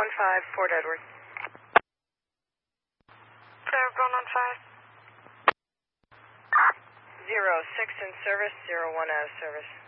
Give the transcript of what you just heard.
Fort Edward. Brown on 5. 06 in service, 01 out of service.